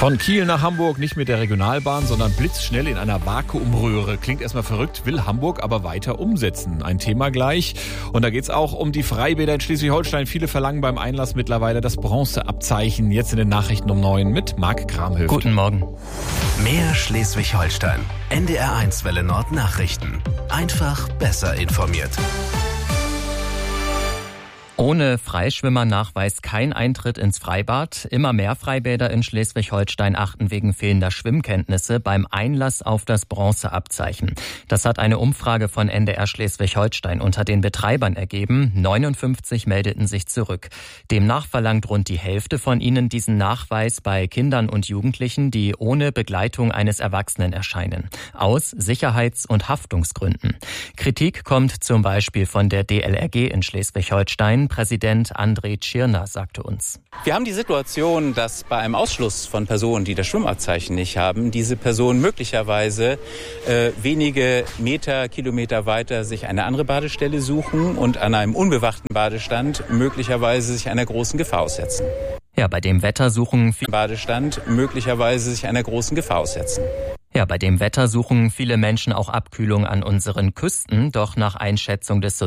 Von Kiel nach Hamburg nicht mit der Regionalbahn, sondern blitzschnell in einer Vakuumröhre. Klingt erstmal verrückt, will Hamburg aber weiter umsetzen. Ein Thema gleich. Und da geht's auch um die Freibäder in Schleswig-Holstein. Viele verlangen beim Einlass mittlerweile das Bronzeabzeichen. Jetzt in den Nachrichten um 9 mit Marc Kramhöft. Guten Morgen. Mehr Schleswig-Holstein. NDR1 Welle Nord Nachrichten. Einfach besser informiert. Ohne Freischwimmernachweis kein Eintritt ins Freibad. Immer mehr Freibäder in Schleswig-Holstein achten wegen fehlender Schwimmkenntnisse beim Einlass auf das Bronzeabzeichen. Das hat eine Umfrage von NDR Schleswig-Holstein unter den Betreibern ergeben. 59 meldeten sich zurück. Demnach verlangt rund die Hälfte von ihnen diesen Nachweis bei Kindern und Jugendlichen, die ohne Begleitung eines Erwachsenen erscheinen. Aus Sicherheits- und Haftungsgründen. Kritik kommt zum Beispiel von der DLRG in Schleswig-Holstein. Präsident André Tschirner sagte uns: Wir haben die Situation, dass bei einem Ausschluss von Personen, die das Schwimmabzeichen nicht haben, diese Personen möglicherweise wenige Kilometer weiter sich eine andere Badestelle suchen und an einem unbewachten Badestand möglicherweise sich einer großen Gefahr aussetzen. Ja, bei dem Wetter suchen viele Menschen auch Abkühlung an unseren Küsten. Doch nach Einschätzung des